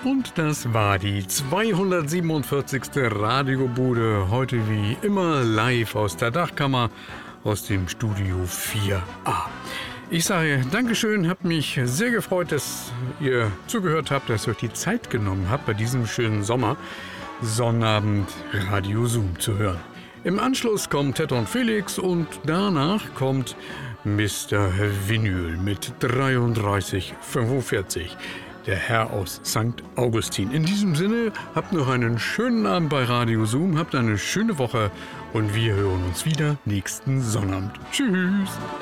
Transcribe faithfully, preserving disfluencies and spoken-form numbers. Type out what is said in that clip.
Und das war die zweihundertsiebenundvierzigste Radiobude. Heute wie immer live aus der Dachkammer, aus dem Studio vier a. Ich sage Dankeschön, habt mich sehr gefreut, dass ihr zugehört habt, dass ihr euch die Zeit genommen habt, bei diesem schönen Sommer Sonnabend Radio Zoom zu hören. Im Anschluss kommt Ted und Felix und danach kommt Mister Vinyl mit dreiunddreißig fünfundvierzig. Der Herr aus Sankt Augustin. In diesem Sinne, habt noch einen schönen Abend bei Radio Zoom, habt eine schöne Woche und wir hören uns wieder nächsten Sonnabend. Tschüss!